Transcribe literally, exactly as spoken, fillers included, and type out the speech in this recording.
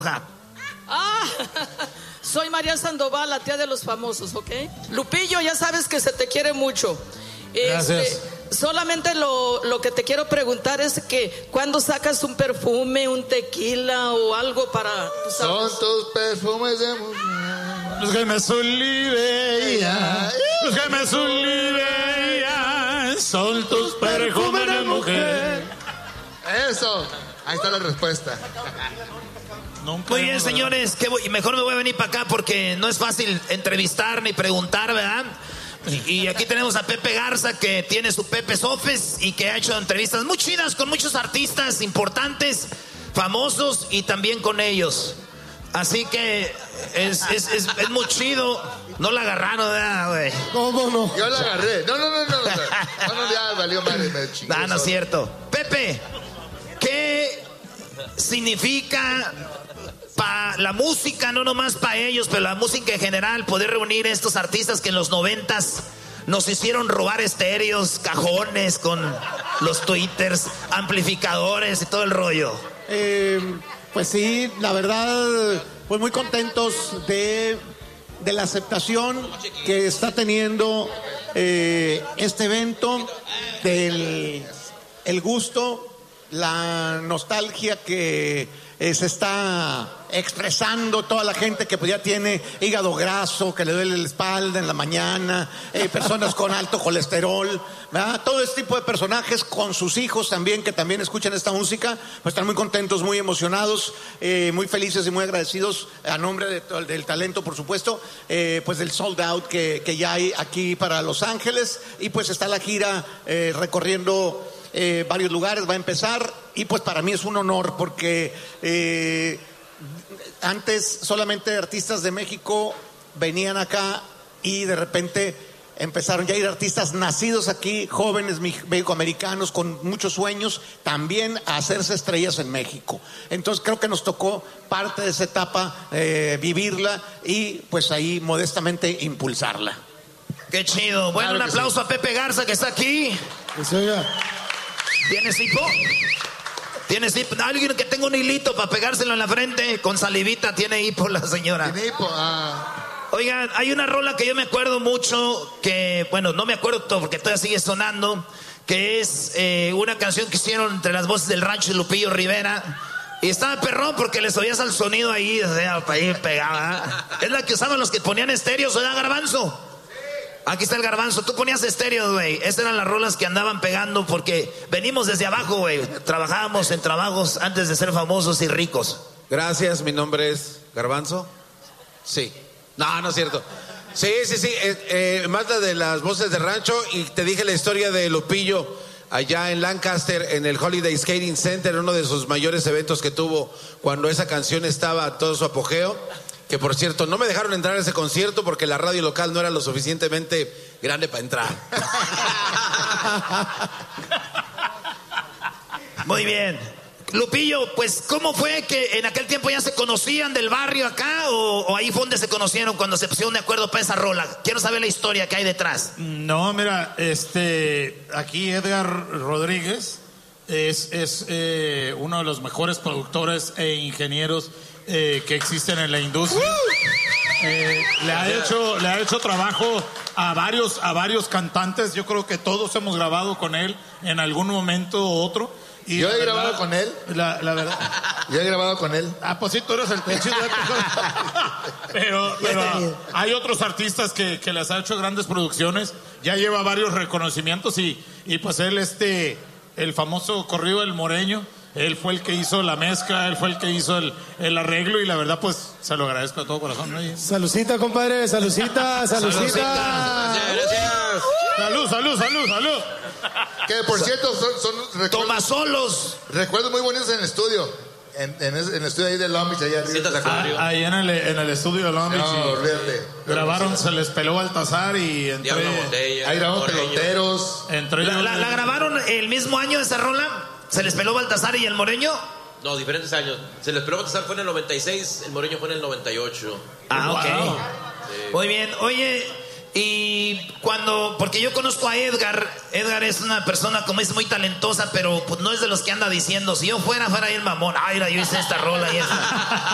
Ah, soy María Sandoval, la tía de los famosos, ¿ok? Lupillo, ya sabes que se te quiere mucho. Gracias. Este, solamente lo, lo que te quiero preguntar es que ¿cuándo sacas un perfume, un tequila o algo para... Son tus perfumes de mujer. Los que me solivean, los que me solivean, son tus perfumes de mujer. Eso, ahí está la respuesta. Nunca Muy bien, señores, que voy, mejor me voy a venir para acá porque no es fácil entrevistar ni preguntar, ¿verdad? Y, y aquí tenemos a Pepe Garza, que tiene su Pepe's Office y que ha hecho entrevistas muy chidas con muchos artistas importantes, famosos y también con ellos. Así que es, es, es, es muy chido. No la agarraron, ¿verdad, güey? ¿Cómo no? Yo la agarré. No, no, no, no. No, no, no ya valió madre, me chingué. No, no es cierto. Pepe, ¿qué significa para la música, no nomás para ellos, pero la música en general, poder reunir a estos artistas que en los noventas nos hicieron robar estéreos, cajones con los twitters, amplificadores y todo el rollo? Eh, pues sí, la verdad, pues muy contentos de, de la aceptación que está teniendo eh, este evento, del el gusto, la nostalgia que eh, se está expresando toda la gente que pues ya tiene hígado graso, que le duele la espalda en la mañana, eh, personas con alto colesterol, ¿verdad? Todo este tipo de personajes con sus hijos también, que también escuchan esta música, pues están muy contentos, muy emocionados, eh, muy felices y muy agradecidos a nombre de, del talento, por supuesto, eh, pues del sold out que, que ya hay aquí para Los Ángeles, y pues está la gira eh, recorriendo eh, varios lugares, va a empezar, y pues para mí es un honor porque eh, antes solamente artistas de México venían acá y de repente empezaron ya a ir artistas nacidos aquí, jóvenes mexicoamericanos con muchos sueños, también a hacerse estrellas en México. Entonces creo que nos tocó parte de esa etapa eh, vivirla y pues ahí modestamente impulsarla. Qué chido. Bueno, claro, un aplauso sí. a Pepe Garza, que está aquí. ¿Tienes hipo? ¿Tienes hipo? Alguien que tenga un hilito para pegárselo en la frente con salivita. Tiene hipo la señora. Tiene hipo, ah. Oigan, hay una rola que yo me acuerdo mucho, que, bueno, no me acuerdo todo porque todavía sigue sonando, que es eh, una canción que hicieron entre las voces del rancho de Lupillo Rivera. Y estaba perrón porque les oías al sonido ahí, o sea, ahí pegaba. Es la que usaban los que ponían estéreos, ¿verdad, Garbanzo? Aquí está el Garbanzo. Tú ponías estéreos, güey. Estas eran las rolas que andaban pegando porque venimos desde abajo, güey. Trabajábamos en trabajos antes de ser famosos y ricos. Gracias, mi nombre es Garbanzo. Sí. No, no es cierto. Sí, sí, sí. Eh, eh, más la de las voces de rancho, y te dije la historia de Lupillo allá en Lancaster, en el Holiday Skating Center, uno de sus mayores eventos que tuvo cuando esa canción estaba a todo su apogeo. Que por cierto, no me dejaron entrar a ese concierto porque la radio local no era lo suficientemente grande para entrar. Muy bien. Lupillo, pues, ¿cómo fue que en aquel tiempo ya se conocían del barrio acá? ¿O, o ahí fue donde se conocieron cuando se pusieron de acuerdo para esa rola? Quiero saber la historia que hay detrás. No, mira, este, aquí Edgar Rodríguez es, es eh, uno de los mejores productores e ingenieros Eh, que existen en la industria. Eh, le ha hecho le ha hecho trabajo a varios a varios cantantes. Yo creo que todos hemos grabado con él en algún momento u otro. Y yo he verdad, grabado con él. La, la verdad. Yo he grabado con él. Ah, pues sí, tú eres el techo. pero, pero hay otros artistas que, que les ha hecho grandes producciones. Ya lleva varios reconocimientos y, y pues él, este, el famoso corrido El Moreño. Él fue el que hizo la mezcla, él fue el que hizo el, el arreglo y la verdad pues se lo agradezco de todo corazón, ¿no? Salucita, compadre, salucita, salucita. Gracias, gracias. Salud, salud, salud, salud. Que por cierto son, son recuerdos, Tomasolos. recuerdos muy bonitos en el estudio. En, en, ese, en el estudio ahí de Long Beach, allá arriba. Ah, ahí en el, en el estudio de Long Beach. No, olvídate. Grabaron Se les peló Baltasar y entré. Botella, ahí grabamos Peloteros. Entré ¿La, la, ¿La grabaron el mismo año esa rola? ¿Se les peló Baltasar y el Moreño? No, diferentes años. Se les peló Baltasar fue en el noventa y seis, el Moreño fue en el noventa y ocho. Ah, ok. Wow. Sí. Muy bien. Oye, y cuando... Porque yo conozco a Edgar. Edgar es una persona, como es, muy talentosa, pero pues no es de los que anda diciendo, si yo fuera, fuera ahí el mamón. Ay, yo hice esta rola y esa.